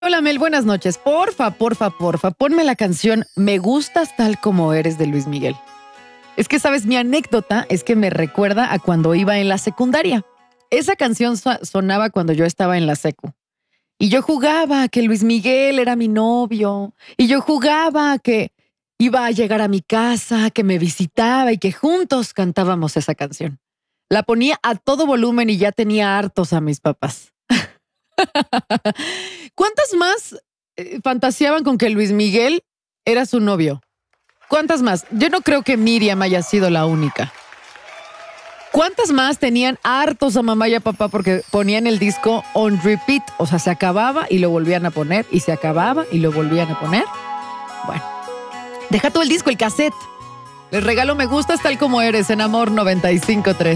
Hola Mel, buenas noches. Porfa, ponme la canción Me gustas tal como eres de Luis Miguel. Es que, sabes, mi anécdota es que me recuerda a cuando iba en la secundaria. Esa canción sonaba cuando yo estaba en la secu. Y yo jugaba a que Luis Miguel era mi novio. Y yo jugaba a que iba a llegar a mi casa, que me visitaba y que juntos cantábamos esa canción. La ponía a todo volumen y ya tenía hartos a mis papás. ¿Cuántas más fantaseaban con que Luis Miguel era su novio? ¿Cuántas más? Yo no creo que Miriam haya sido la única. ¿Cuántas más tenían hartos a mamá y a papá porque ponían el disco on repeat? O sea, se acababa y lo volvían a poner, y se acababa y lo volvían a poner. Bueno, deja todo el disco, el cassette. Les regalo Me gustas tal como eres en Amor 95.3.